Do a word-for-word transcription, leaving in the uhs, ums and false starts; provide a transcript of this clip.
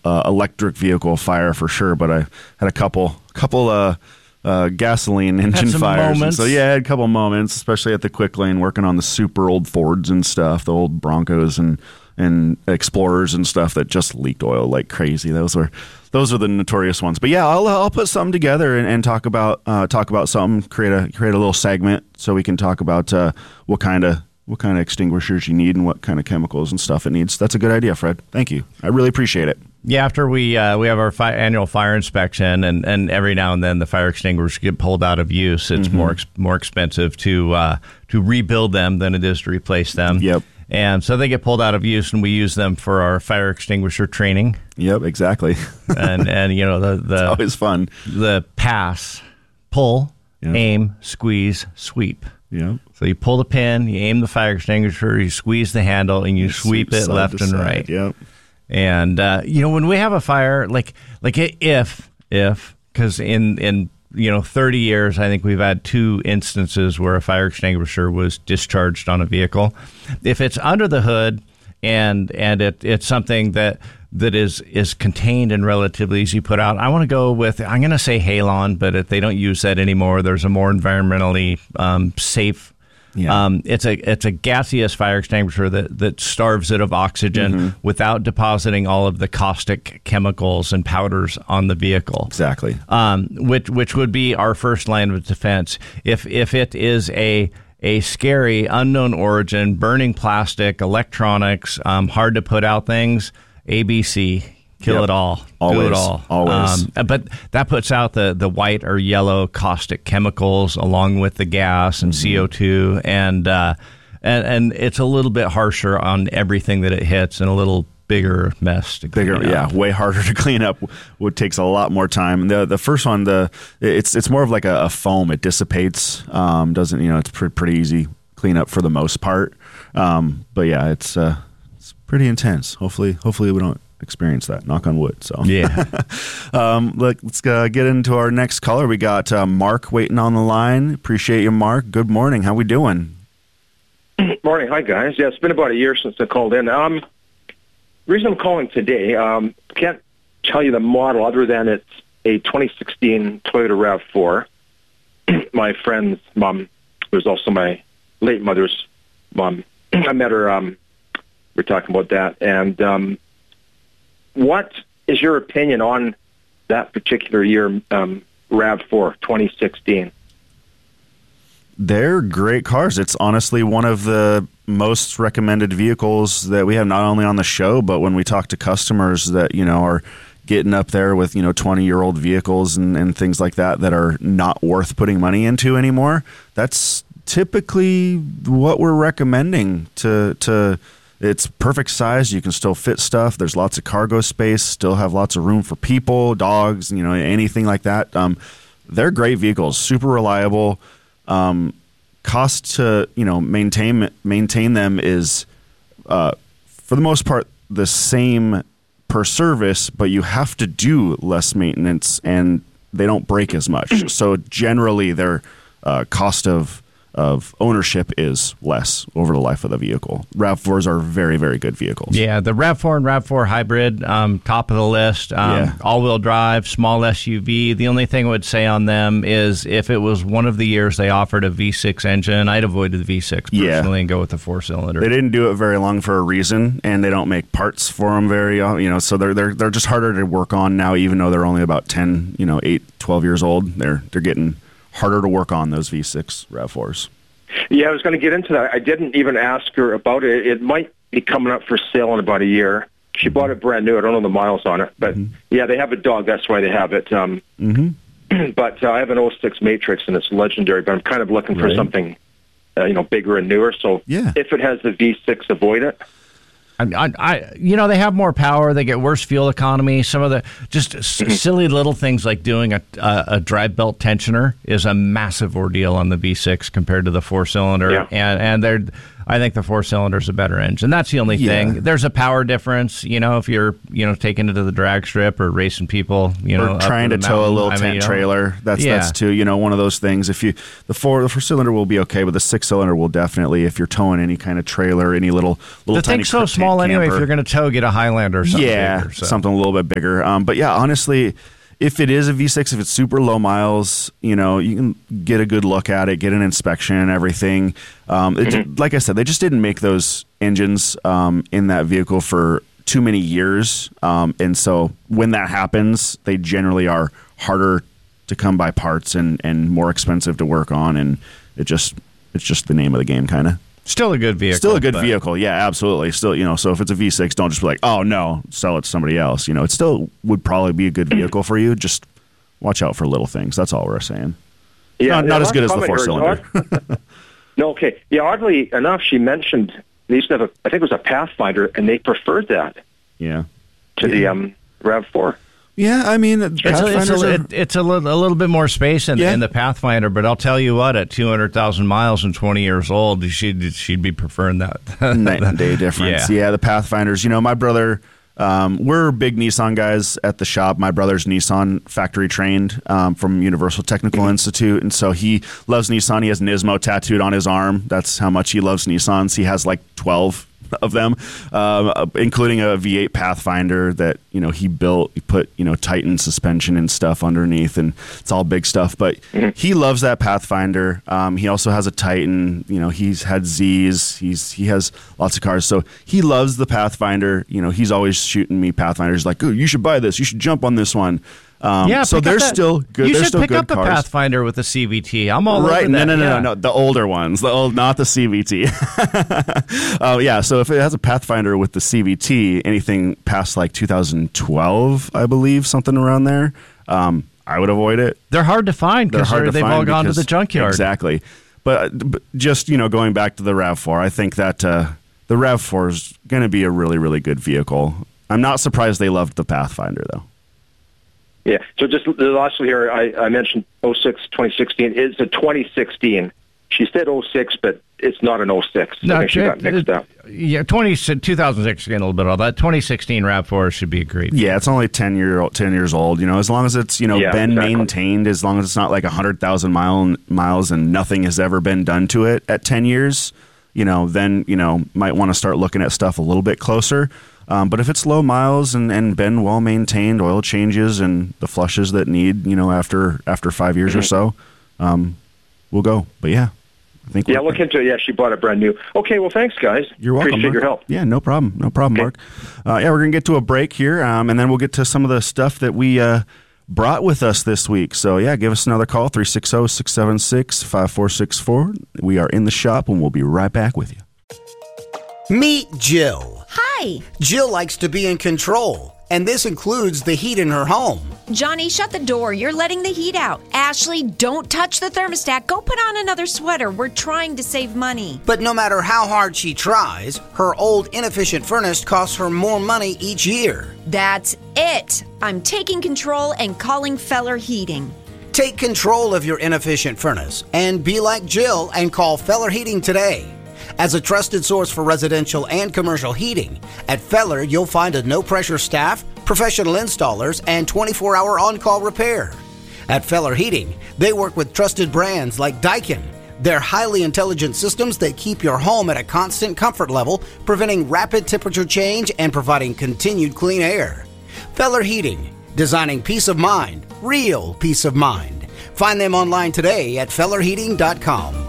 uh, electric vehicle fire for sure, but I had a couple couple uh, uh, gasoline engine fires. And so yeah, I had a couple moments, especially at the Quick Lane, working on the super old Fords and stuff, the old Broncos and and Explorers and stuff that just leaked oil like crazy. Those were those are the notorious ones. But yeah, I'll I'll put something together and, and talk about uh, talk about something. Create a create a little segment so we can talk about uh, what kind of what kind of extinguishers you need and what kind of chemicals and stuff it needs. That's a good idea, Fred. Thank you. I really appreciate it. Yeah, after we uh, we have our fi- annual fire inspection, and, and every now and then the fire extinguishers get pulled out of use. It's mm-hmm. more ex- more expensive to uh, to rebuild them than it is to replace them. Yep. And so they get pulled out of use, and we use them for our fire extinguisher training. Yep, exactly. and and you know the the it's always fun. The pass, pull, yep. aim, squeeze, sweep. Yep. So you pull the pin, you aim the fire extinguisher, you squeeze the handle, and you, you sweep, sweep it left and side. Right. Yep. And uh, you know, when we have a fire, like like if if because in in you know thirty years, I think we've had two instances where a fire extinguisher was discharged on a vehicle. If it's under the hood and and it it's something that that is is contained and relatively easy to put out, I want to go with, I'm going to say Halon, but if they don't use that anymore, there's a more environmentally um, safe. Yeah. Um, it's a it's a gaseous fire extinguisher that, that starves it of oxygen mm-hmm. without depositing all of the caustic chemicals and powders on the vehicle. Exactly. Um, which which would be our first line of defense. If if it is a a scary unknown origin, burning plastic, electronics, um, hard to put out things, A B C. Kill yep. it all. Always. Do it all. Always. Um, but that puts out the, the white or yellow caustic chemicals along with the gas and mm-hmm. C O two. And, uh, and and it's a little bit harsher on everything that it hits and a little bigger mess to clean Bigger, up. Yeah, way harder to clean up. What takes a lot more time. The the first one, the it's it's more of like a, a foam. It dissipates. Um, doesn't, you know, it's pretty, pretty easy clean up for the most part. Um, but yeah, it's uh, it's pretty intense. Hopefully, hopefully we don't experience that, knock on wood. So yeah. um let, let's uh, get into our next caller. We got uh, Mark waiting on the line. Appreciate you, Mark. Good morning. How we doing? Morning. Hi, guys. Yeah, it's been about a year since I called in. Um the reason I'm calling today, um can't tell you the model other than it's a twenty sixteen Toyota RAV four. My friend's mom, who's also my late mother's mom, I met her, um we're talking about that, and um what is your opinion on that particular year, um, RAV four, twenty sixteen? They're great cars. It's honestly one of the most recommended vehicles that we have, not only on the show, but when we talk to customers that, you know, are getting up there with, you know, twenty-year-old vehicles and, and things like that that are not worth putting money into anymore. That's typically what we're recommending to to It's perfect size. You can still fit stuff. There's lots of cargo space. Still have lots of room for people, dogs, you know, anything like that. Um, they're great vehicles, super reliable. Um, cost to, you know, maintain maintain them is, uh, for the most part, the same per service, but you have to do less maintenance and they don't break as much. So generally, their uh, cost of of ownership is less over the life of the vehicle. RAV fours are very, very good vehicles. Yeah, the RAV four and RAV four hybrid, um, top of the list. Um, yeah. All-wheel drive, small S U V. The only thing I would say on them is if it was one of the years they offered a V six engine, I'd avoid the V six personally yeah. and go with the four-cylinder. They didn't do it very long for a reason, and they don't make parts for them very, you know, so they're they're they're just harder to work on now, even though they're only about ten, you know, eight, twelve years old. They're they're getting harder to work on, those V six RAV fours. Yeah, I was going to get into that. I didn't even ask her about it. It might be coming up for sale in about a year. She bought it brand new. I don't know the miles on it. But, mm-hmm. yeah, they have a dog. That's why they have it. Um, mm-hmm. But uh, I have an oh six Matrix, and it's legendary. But I'm kind of looking right. for something, uh, you know, bigger and newer. So yeah. if it has the V six, avoid it. I, I, you know, they have more power. They get worse fuel economy. Some of the just s- silly little things like doing a, a, a drive belt tensioner is a massive ordeal on the V six compared to the four cylinder. Yeah. And and they're I think the four cylinder's a better engine. That's the only Yeah. thing. There's a power difference, you know, if you're, you know, taking it to the drag strip or racing people, you know, or up trying to the tow a mountain. little I tent mean, you know, trailer. That's Yeah. that's too, you know, one of those things. If you the four the four cylinder will be okay, but the six cylinder will definitely, if you're towing any kind of trailer, any little little The tiny thing's so camper- small anyway. If you're going to tow, get a Highlander or something. yeah, bigger, so. something a little bit bigger. Um, but yeah, honestly, if it is a V six, if it's super low miles, you know, you can get a good look at it, get an inspection and everything. Um, it, Mm-hmm. like I said, they just didn't make those engines um, in that vehicle for too many years. Um, and so when that happens, they generally are harder to come by parts and, and more expensive to work on. And it just, it's just the name of the game, kind of. Still a good vehicle. Still a good but- vehicle, yeah, absolutely. Still, you know, so if it's a V six, don't just be like, oh no, sell it to somebody else. You know, it still would probably be a good vehicle for you. Just watch out for little things. That's all we're saying. Yeah, not, not yeah, as good as the comment four here. cylinder. No, okay. Yeah, oddly enough, she mentioned they used to have a, I think it was a Pathfinder, and they preferred that Yeah, to the um, RAV four. yeah. I mean, It's a, it's, Pathfinders a, are- it, it's a, little, a little bit more space in, Yeah. in the Pathfinder, but I'll tell you what, at two hundred thousand miles and twenty years old, she'd, she'd be preferring that. night and day difference. Yeah. Yeah. the Pathfinders. You know, my brother, um, we're big Nissan guys at the shop. My brother's Nissan factory trained um, from Universal Technical Institute, and so he loves Nissan. He has Nismo tattooed on his arm. That's how much he loves Nissans. He has like twelve of them, um, including a V eight Pathfinder that, you know, he built. He put, you know, Titan suspension and stuff underneath, and it's all big stuff. But he loves that Pathfinder. Um, he also has a Titan. You know, he's had Z's. He's he has lots of cars, so he loves the Pathfinder. You know, he's always shooting me Pathfinders like, "Oh, you should buy this. You should jump on this one." Um, Yeah, so pick up they're that- still good. You they're should still pick good up the cars. Pathfinder with the C V T. I'm all Right? over No, that. no, no, yeah. no, no. The older ones, the old, not the C V T. Oh, yeah. So if it has a Pathfinder with the C V T, anything past like two thousand twelve, I believe, something around there, um, I would avoid it. They're hard to find They're because hard to they've find all gone to because- the junkyard. Exactly. But, but just, you know, going back to the RAV four, I think that uh, the RAV four is going to be a really, really good vehicle. I'm not surprised they loved the Pathfinder, though. Yeah. So just the last one here, I, I mentioned oh six twenty sixteen. It's a twenty sixteen. She said oh six, but it's not an oh six. I think she got mixed up. Yeah, twenty, two thousand six, again, a little bit of that. twenty sixteen RAV four should be a great. Yeah, it's only ten year ten years old. You know, as long as it's, you know, Yeah, been exactly. maintained, as long as it's not like a hundred thousand mile miles and nothing has ever been done to it at ten years, you know, then you know might want to start looking at stuff a little bit closer. Um, but if it's low miles and, and been well maintained, oil changes and the flushes that need, you know, after after five years Mm-hmm. or so, um, we'll go. But yeah, I think Yeah, we're- look into it. Yeah, she bought it brand new. Okay, well, thanks, guys. You're welcome. Appreciate Mark. your help. Yeah, no problem. No problem, Okay. Mark. Uh, yeah, we're going to get to a break here, um, and then we'll get to some of the stuff that we uh, brought with us this week. So, yeah, give us another call, three six zero, six seven six, five four six four. We are in the shop, and we'll be right back with you. Meet Jill. Hi. Jill likes to be in control, and this includes the heat in her home. Johnny, shut the door. You're letting the heat out. Ashley, don't touch the thermostat. Go put on another sweater. We're trying to save money. But no matter how hard she tries, her old inefficient furnace costs her more money each year. That's it. I'm taking control and calling Feller Heating. Take control of your inefficient furnace and be like Jill and call Feller Heating today. As a trusted source for residential and commercial heating, at Feller you'll find a no-pressure staff, professional installers, and twenty-four hour on-call repair. At Feller Heating, they work with trusted brands like Daikin. They're highly intelligent systems that keep your home at a constant comfort level, preventing rapid temperature change and providing continued clean air. Feller Heating, designing peace of mind, real peace of mind. Find them online today at feller heating dot com.